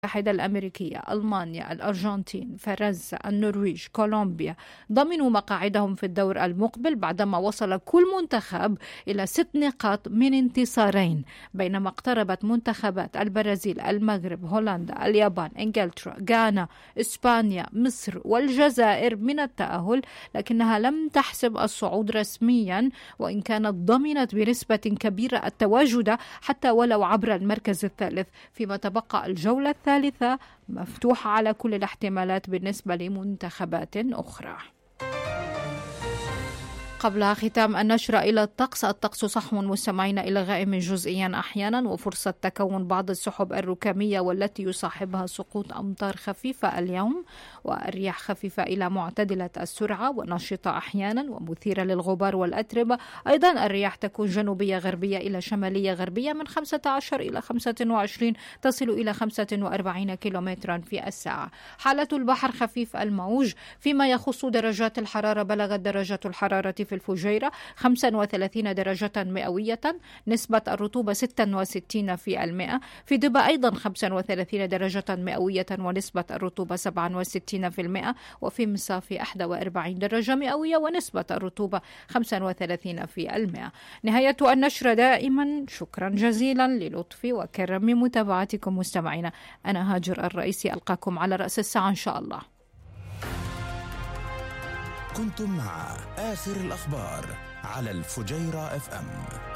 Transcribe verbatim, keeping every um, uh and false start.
المتحدة الأمريكية، ألمانيا، الأرجنتين، فرنسا، النرويج، كولومبيا ضمنوا مقاعدهم في الدور المقبل بعدما وصل كل منتخب إلى ست نقاط من انتصارين، بينما اقتربت منتخبات البرازيل، المغرب، هولندا، اليابان، إنجلترا، غانا، إسبانيا، مصر والجزائر من التأهل، لكنها لم تحسب الصعود رسميا، وإن كانت ضمنت بنسبة كبيرة التواجد حتى ولو عبر المركز الثالث، فيما تبقى الجولة الثالثة مفتوحة على كل الاحتمالات بالنسبة لمنتخبات أخرى. قبل ختام النشرة إلى الطقس. الطقس صحو مستمعين إلى غائم جزئيا أحيانا، وفرصة تكون بعض السحب الركامية والتي يصاحبها سقوط أمطار خفيفة اليوم، والرياح خفيفة إلى معتدلة السرعة ونشطة أحيانا ومثيرة للغبار والأتربة. أيضا الرياح تكون جنوبية غربية إلى شمالية غربية من خمسة عشر إلى خمسة وعشرين تصل إلى خمسة وأربعين كيلومترا في الساعة. حالة البحر خفيف الموج. فيما يخص درجات الحرارة، بلغت درجة الحرارة في الفجيرة خمسة وثلاثين درجة مئوية، نسبة الرطوبة ستة وستين في المئة. في دبا أيضا خمسة وثلاثين درجة مئوية ونسبة الرطوبة سبعة وستين في المئة. وفي مصافي إحدى وأربعين درجة مئوية ونسبة الرطوبة خمسة وثلاثين في المئة. نهاية النشرة دائما. شكرا جزيلا للطف وكرم متابعتكم مستمعينا. أنا هاجر الرئيسي، ألقاكم على رأس الساعة إن شاء الله. كنتم مع آخر الأخبار على الفجيرة اف ام.